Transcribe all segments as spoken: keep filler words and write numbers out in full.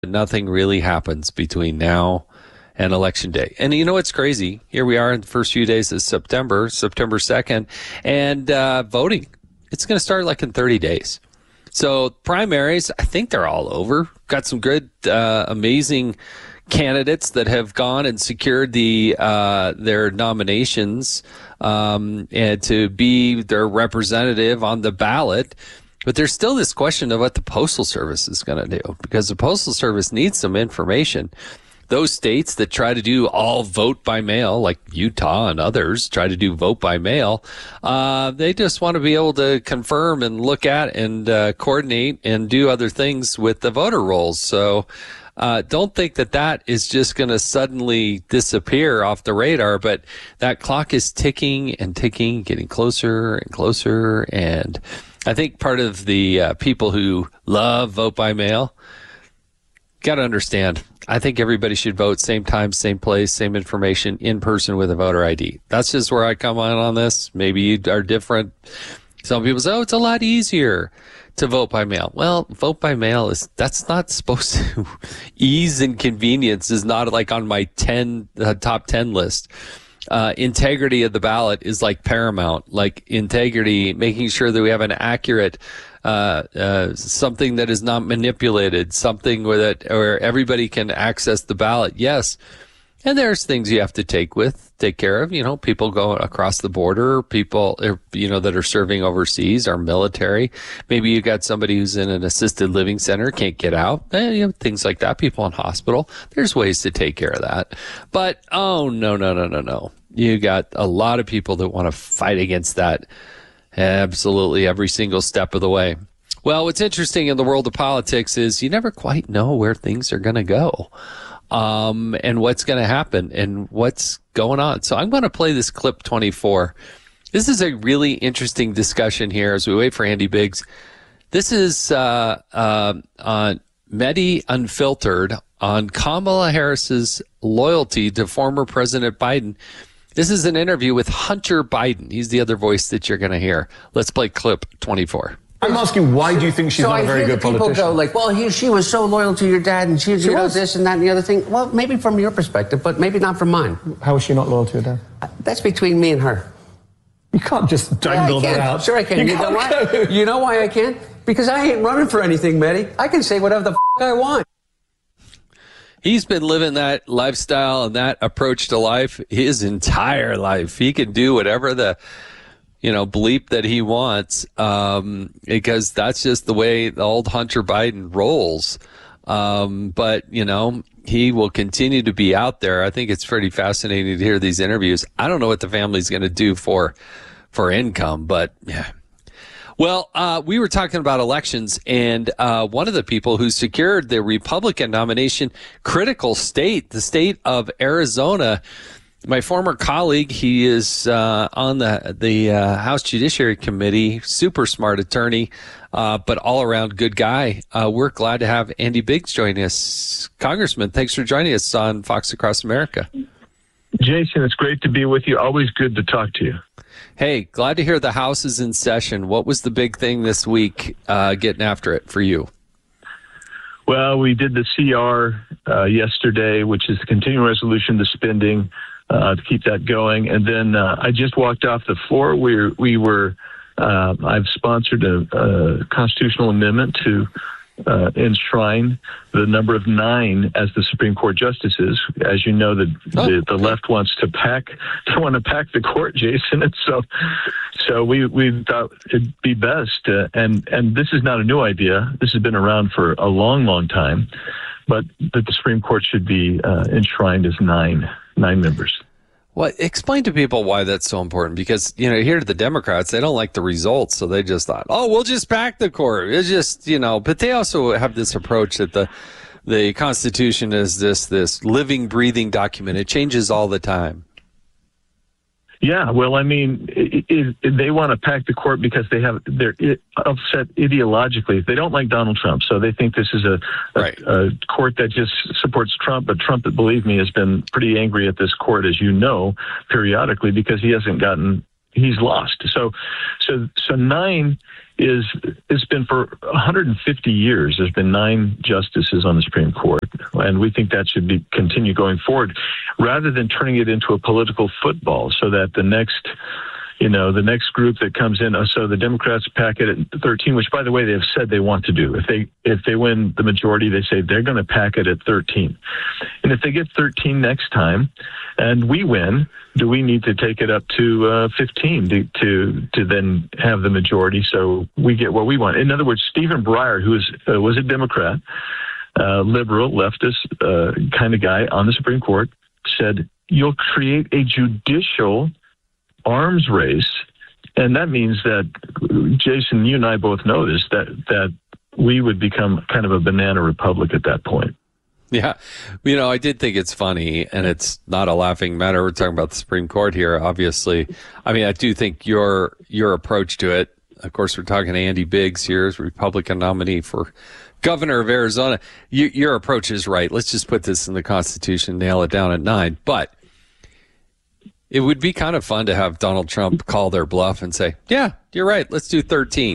Nothing really happens between now and election day. And you know what's crazy? Here we are in the first few days of September, September second, and uh, voting. It's going to start like in thirty days. So primaries, I think they're all over. Got some good, uh, amazing candidates that have gone and secured the uh, their nominations um, and to be their representative on the ballot. But there's still this question of what the Postal Service is going to do, because the Postal Service needs some information. Those states that try to do all vote by mail, like Utah and others try to do vote by mail, uh, they just want to be able to confirm and look at and uh, coordinate and do other things with the voter rolls. So uh, don't think that that is just going to suddenly disappear off the radar, but that clock is ticking and ticking, getting closer and closer. And I think part of the uh, people who love vote by mail got to understand, I think everybody should vote same time, same place, same information, in person with a voter I D. That's just where I come on on this. Maybe you are different. Some people say, oh, it's a lot easier to vote by mail. Well, vote by mail is, that's not supposed to, ease and convenience is not like on my ten, uh, top ten list. Uh, integrity of the ballot is like paramount, like integrity, making sure that we have an accurate, uh, uh, something that is not manipulated, something where that, where everybody can access the ballot. Yes. And there's things you have to take with, take care of, you know, people go across the border, people, you know, that are serving overseas, our military. Maybe you got somebody who's in an assisted living center, can't get out, eh, you know, things like that, people in hospital. There's ways to take care of that. But, oh, no, no, no, no, no. You got a lot of people that want to fight against that absolutely every single step of the way. Well, what's interesting in the world of politics is you never quite know where things are going to go. Um, and what's going to happen and what's going on. So I'm going to play this clip twenty-four. This is a really interesting discussion here as we wait for Andy Biggs. This is uh, uh, on Mehdi Unfiltered on Kamala Harris's loyalty to former President Biden. This is an interview with Hunter Biden. He's the other voice that you're going to hear. Let's play clip twenty-four. I'm asking, why do you think she's so not a very good politician? People go like, well, he, she was so loyal to your dad, and she, she you know, was. this and that and the other thing. Well, maybe from your perspective, but maybe not from mine. How is she not loyal to your dad? Uh, that's between me and her. You can't just dangle yeah, that out. Sure I can. You, You know why? go. You know why I can? Because I ain't running for anything, Mehdi. I can say whatever the f*** I want. He's been living that lifestyle and that approach to life his entire life. He can do whatever the, you know, bleep that he wants, um, because that's just the way the old Hunter Biden rolls. Um, but, you know, he will continue to be out there. I think it's pretty fascinating to hear these interviews. I don't know what the family's going to do for, for income, but yeah. Well, uh, we were talking about elections, and uh, one of the people who secured the Republican nomination, critical state, the state of Arizona, my former colleague, he is uh, on the the uh, House Judiciary Committee, super smart attorney, uh, but all around good guy. Uh, we're glad to have Andy Biggs joining us. Congressman, thanks for joining us on Fox Across America. Jason, it's great to be with you. Always good to talk to you. Hey, glad to hear the House is in session. What was the big thing this week uh, getting after it for you? Well, we did the C R uh, yesterday, which is the continuing resolution to spending, uh, to keep that going. And then uh, I just walked off the floor. We were, we were uh, I've sponsored a, a constitutional amendment to uh, enshrine the number of nine as the Supreme Court justices. As you know, the, oh. the the left wants to pack, they want to pack the court, Jason. And so, so we we thought it'd be best. Uh, and and this is not a new idea. This has been around for a long, long time. But that the Supreme Court should be uh, enshrined as nine nine members. Well, explain to people why that's so important, because, you know, here to the Democrats, they don't like the results. So they just thought, oh, we'll just pack the court. It's just, you know, but they also have this approach that the the Constitution is this this living, breathing document. It changes all the time. Yeah, well, I mean, it, it, they want to pack the court because they have they're upset ideologically. They don't like Donald Trump, so they think this is a, a, right. a court that just supports Trump. But Trump, believe me, has been pretty angry at this court, as you know, periodically, because he hasn't gotten he's lost. So, so, so nine is, it's been for one hundred fifty years. There's been nine justices on the Supreme Court, and we think that should be continue going forward, rather than turning it into a political football, so that the next, you know, the next group that comes in. So the Democrats pack it at thirteen, which, by the way, they have said they want to do. If they if they win the majority, they say they're going to pack it at thirteen. And if they get thirteen next time, and we win, do we need to take it up to uh, fifteen to, to to then have the majority so we get what we want? In other words, Stephen Breyer, who is uh, was a Democrat, uh, liberal, leftist uh, kind of guy on the Supreme Court, said you'll create a judicial arms race, and that means that, Jason, you and I both know this, that that we would become kind of a banana republic at that point. Yeah. You know, I did think it's funny, and it's not a laughing matter. We're talking about the Supreme Court here, obviously. I mean, I do think your your approach to it, of course, we're talking to Andy Biggs here, as Republican nominee for governor of Arizona. You, your approach is right. Let's just put this in the Constitution, nail it down at nine. But it would be kind of fun to have Donald Trump call their bluff and say, yeah, you're right, let's do thirteen.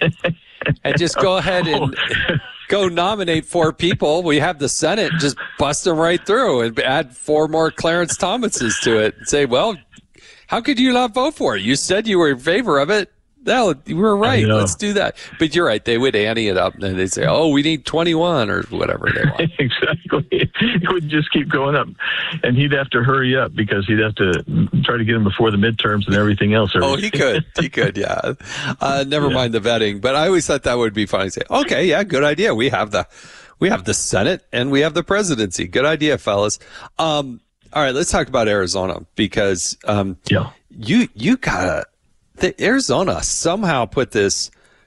And just go ahead and go nominate four people. We have the Senate, just bust them right through and add four more Clarence Thomases to it and say, well, how could you not vote for it? You said you were in favor of it. No, you were right. Let's do that. But you're right. They would ante it up, and they'd say, oh, we need twenty-one or whatever they want. Exactly. It would just keep going up. And he'd have to hurry up because he'd have to try to get him before the midterms and everything else. Oh, he could. He could, yeah. Uh, never yeah. mind the vetting. But I always thought that would be funny. Say, okay, yeah, good idea. We have the we have the Senate and we have the presidency. Good idea, fellas. Um, all right, let's talk about Arizona because um, yeah. you you gotta. The Arizona somehow put this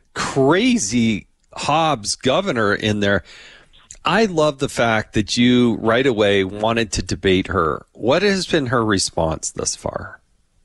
crazy Hobbs governor in there. I love the fact that you right away wanted to debate her. What has been her response thus far?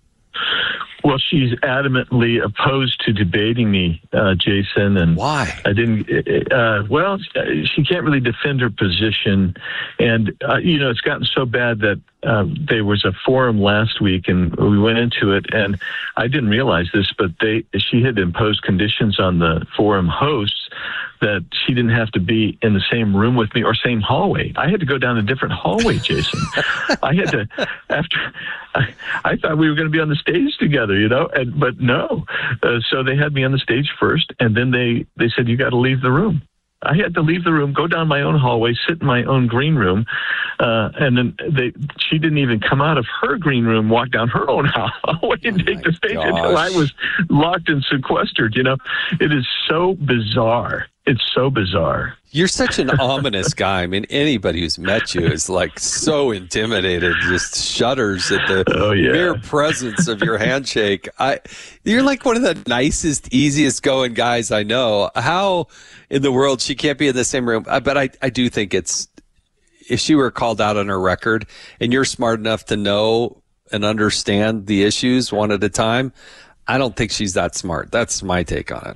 Well, she's adamantly opposed to debating me, uh, Jason. And why? I didn't. Uh, well, she can't really defend her position, and uh, you know, it's gotten so bad that uh, there was a forum last week, and we went into it, and I didn't realize this, but they she had imposed conditions on the forum hosts that she didn't have to be in the same room with me or same hallway. I had to go down a different hallway, Jason. I had to, after, I, I thought we were going to be on the stage together, you know, and, but no. Uh, so they had me on the stage first, and then they, they said, you got to leave the room. I had to leave the room, go down my own hallway, sit in my own green room, uh, and then they, she didn't even come out of her green room, walk down her own hallway and oh take the stage gosh. until I was locked and sequestered. You know, it is so bizarre. It's so bizarre. You're such an ominous guy. I mean, anybody who's met you is like so intimidated, just shudders at the oh, yeah. mere presence of your handshake. I, you're like one of the nicest, easiest going guys I know. How in the world she can't be in the same room? But I, I do think it's, if she were called out on her record and you're smart enough to know and understand the issues one at a time, I don't think she's that smart. That's my take on it.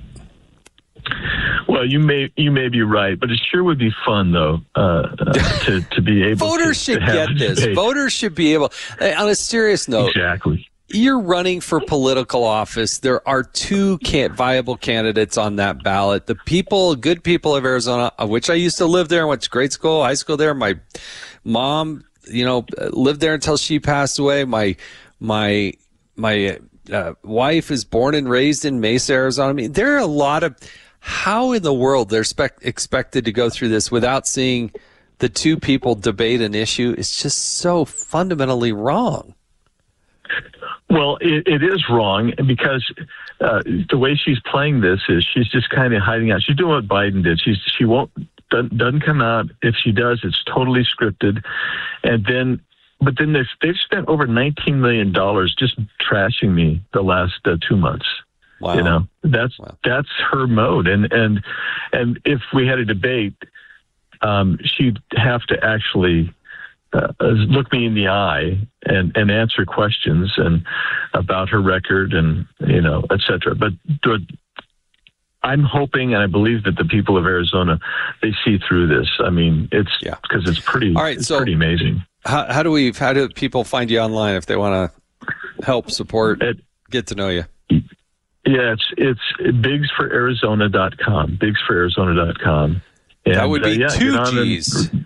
Well, you may you may be right, but it sure would be fun, though, uh, uh, to to be able. Voters to, should to get this. Debate. Voters should be able. On a serious note, exactly. You're running for political office. There are two can- viable candidates on that ballot. The people, good people of Arizona, of which I used to live there, went to grade school, high school there. My mom, you know, lived there until she passed away. My my my uh, wife is born and raised in Mesa, Arizona. I mean, there are a lot of. How in the world they're spec- expected to go through this without seeing the two people debate an issue is just so fundamentally wrong. Well, it, it is wrong because uh, the way she's playing this is she's just kind of hiding out. She's doing what Biden did. She's she won't doesn't, doesn't come out. If she does, it's totally scripted, and then. But then they've, they've spent over nineteen million dollars just trashing me the last uh, two months. Wow. You know, that's wow. that's her mode, and and and if we had a debate, um, she'd have to actually uh, look me in the eye and, and answer questions and about her record and you know, et cetera. But I'm hoping and I believe that the people of Arizona they see through this. I mean, it's because yeah. it's pretty. All right, it's so pretty amazing. How, how do we? How do people find you online if they want to help support? At, get to know you. Yeah, it's it's bigs for arizona dot com. bigs for arizona dot com. That would be uh, yeah, two get on and- G's.